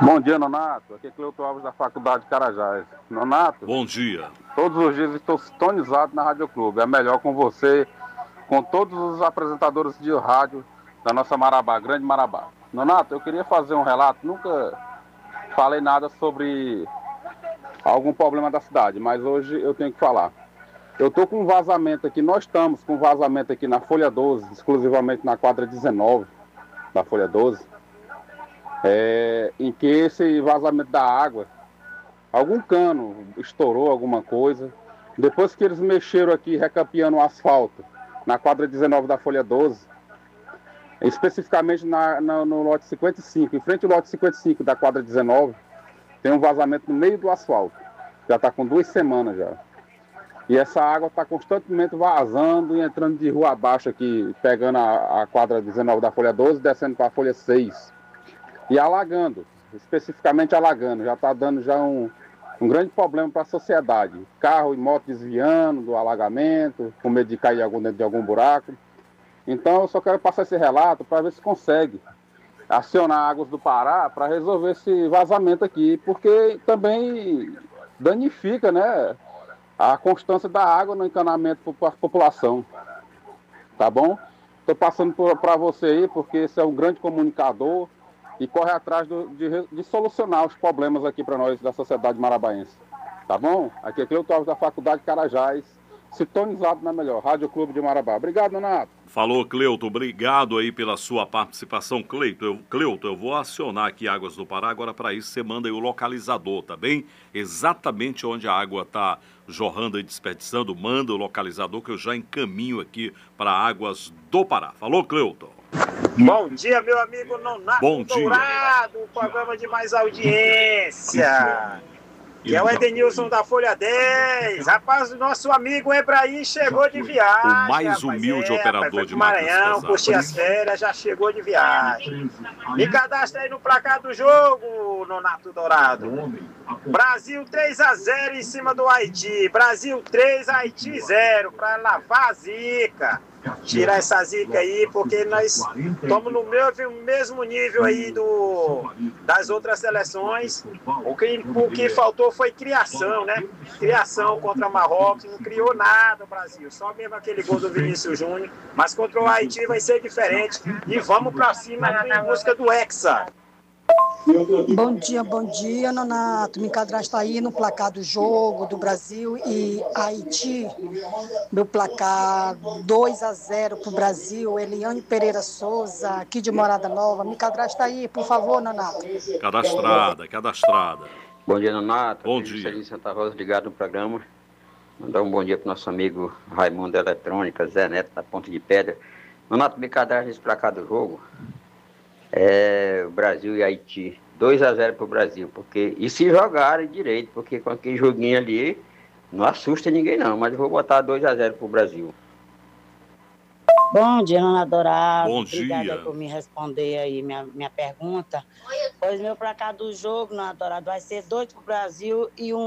Bom dia, Nonato. Aqui é Cleuto Alves da Faculdade de Carajás. Nonato, Bom dia. todos os dias estou sintonizado na Rádio Clube. É melhor com você, com todos os apresentadores de rádio da nossa Marabá, Grande Marabá. Nonato, eu queria fazer um relato. Nunca falei nada sobre algum problema da cidade, mas hoje eu tenho que falar. Eu estou com um vazamento aqui, nós estamos com um vazamento aqui na Folha 12, exclusivamente na quadra 19 da Folha 12, em que esse vazamento da água, algum cano estourou, alguma coisa. Depois que eles mexeram aqui, recampeando o asfalto, na quadra 19 da Folha 12, especificamente no lote 55, em frente ao lote 55 da quadra 19, tem um vazamento no meio do asfalto. Já está com 2 semanas já. E essa água está constantemente vazando e entrando de rua abaixo aqui, pegando a quadra 19 da Folha 12, descendo para a Folha 6. E alagando, especificamente alagando. Já está dando já um grande problema para a sociedade. Carro e moto desviando do alagamento, com medo de cair dentro de algum buraco. Então eu só quero passar esse relato para ver se consegue acionar Águas do Pará para resolver esse vazamento aqui, porque também danifica, né, a constância da água no encanamento para a população. Tá bom? Estou passando para você aí, porque você é um grande comunicador e corre atrás de solucionar os problemas aqui para nós da sociedade marabaense. Tá bom? Aqui é Cleuto Alves da Faculdade de Carajás, sintonizado na melhor, Rádio Clube de Marabá. Obrigado, Nonato. Falou, Cleuto. Obrigado aí pela sua participação, Cleuto. Eu vou acionar aqui Águas do Pará. Agora, para isso, você manda aí o localizador, tá bem? Exatamente onde a água está jorrando e desperdiçando, manda o localizador que eu já encaminho aqui para Águas do Pará. Falou, Cleuto. Bom dia, meu amigo Nonato Bom dia. Dourado, o programa de mais audiência. Que é o Edenilson da Folha 10. Rapaz, o nosso amigo Ebraim chegou de viagem. O mais humilde operador de Maranhão, curtir as férias, já chegou de viagem. Me cadastra aí no placar do jogo, Nonato Dourado. Brasil 3-0 em cima do Haiti. Brasil 3, Haiti 0, para lavar a zica. Tirar essa zica aí, porque nós estamos no mesmo nível aí das outras seleções. O que faltou foi criação, né? Criação contra Marrocos, não criou nada o Brasil, só mesmo aquele gol do Vinícius Júnior. Mas contra o Haiti vai ser diferente e vamos pra cima em busca do Hexa. Bom dia, Nonato. Me cadastra aí no placar do jogo do Brasil e Haiti. Meu placar 2-0 pro Brasil. Eliane Pereira Souza, aqui de Morada Nova. Me cadastra aí, por favor, Nonato. Cadastrada. Bom dia, Nonato. Bom dia. Em Santa Rosa, ligado no programa. Mandar um bom dia pro nosso amigo Raimundo da Eletrônica, Zé Neto, da Ponta de Pedra. Nonato, me cadastra nesse placar do jogo. O Brasil e Haiti, 2-0 pro Brasil, porque e se jogarem direito, porque com aquele joguinho ali não assusta ninguém não, mas eu vou botar 2-0 pro Brasil. Bom dia, Nonato Dourado. Bom Obrigada dia. por me responder aí minha pergunta. Pois meu placar do jogo, Nonato Dourado, vai ser 2 pro Brasil e 1